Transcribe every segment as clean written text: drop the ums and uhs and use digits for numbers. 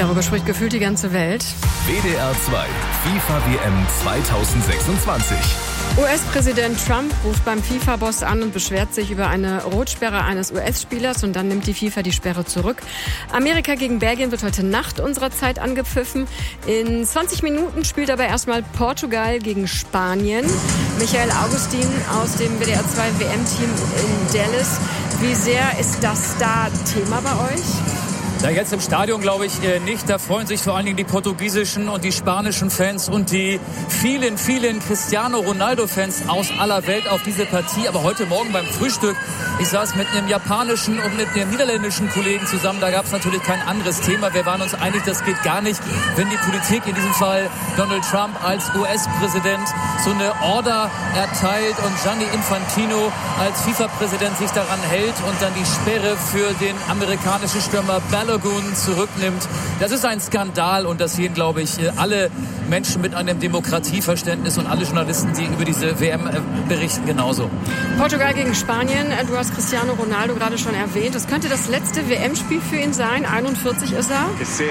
Darüber spricht gefühlt die ganze Welt. WDR 2 FIFA-WM 2026. US-Präsident Trump ruft beim FIFA-Boss an und beschwert sich über eine Rotsperre eines US-Spielers und dann nimmt die FIFA die Sperre zurück. Amerika gegen Belgien wird heute Nacht unserer Zeit angepfiffen. In 20 Minuten spielt aber erstmal Portugal gegen Spanien. Michael Augustin aus dem WDR 2 WM-Team in Dallas. Wie sehr ist das da Thema bei euch? Ja, jetzt im Stadion glaube ich nicht. Da freuen sich vor allen Dingen die portugiesischen und die spanischen Fans und die vielen, vielen Cristiano Ronaldo-Fans aus aller Welt auf diese Partie. Aber heute Morgen beim Frühstück, ich saß mit einem japanischen und mit einem niederländischen Kollegen zusammen. Da gab es natürlich kein anderes Thema. Wir waren uns einig, das geht gar nicht, wenn die Politik, in diesem Fall Donald Trump als US-Präsident, so eine Order erteilt und Gianni Infantino als FIFA-Präsident sich daran hält und dann die Sperre für den amerikanischen Stürmer Balogun zurücknimmt. Das ist ein Skandal und das sehen, glaube ich, alle Menschen mit einem Demokratieverständnis und alle Journalisten, die über diese WM berichten, genauso. Portugal gegen Spanien. Du hast Cristiano Ronaldo gerade schon erwähnt. Das könnte das letzte WM-Spiel für ihn sein. 41 ist er.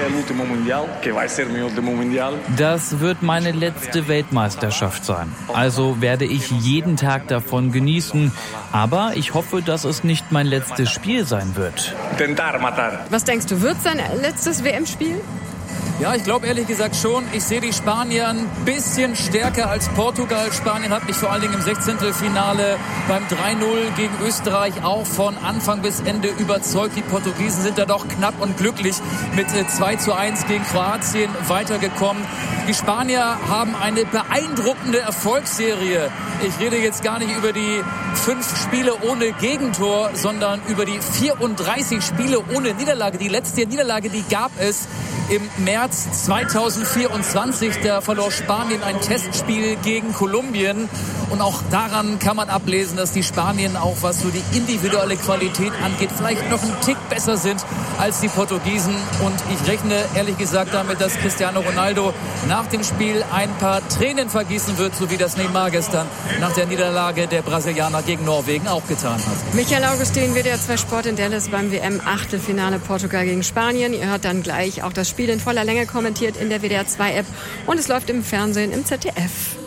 Das wird meine letzte Weltmeisterschaft sein. Also werde ich jeden Tag davon genießen. Aber ich hoffe, dass es nicht mein letztes Spiel sein wird. Was denkst du, wird sein letztes WM-Spiel? Ja, ich glaube ehrlich gesagt schon. Ich sehe die Spanier ein bisschen stärker als Portugal. Spanien hat mich vor allen Dingen im 16. beim 3-0 gegen Österreich auch von Anfang bis Ende überzeugt. Die Portugiesen sind da doch knapp und glücklich mit 2-1 gegen Kroatien weitergekommen. Die Spanier haben eine beeindruckende Erfolgsserie. Ich rede jetzt gar nicht über die 5 Spiele ohne Gegentor, sondern über die 34 Spiele ohne Niederlage. Die letzte Niederlage, die gab es im März 2024, da verlor Spanien ein Testspiel gegen Kolumbien. Und auch daran kann man ablesen, dass die Spanier auch, was so die individuelle Qualität angeht, vielleicht noch einen Tick besser sind als die Portugiesen. Und ich rechne ehrlich gesagt damit, dass Cristiano Ronaldo nach dem Spiel ein paar Tränen vergießen wird, so wie das Neymar gestern nach der Niederlage der Brasilianer gegen Norwegen auch getan hat. Michael Augustin, WDR 2 Sport in Dallas beim WM-Achtelfinale Portugal gegen Spanien. Ihr hört dann gleich auch das Spiel in voller Länge kommentiert in der WDR 2 App und es läuft im Fernsehen im ZDF.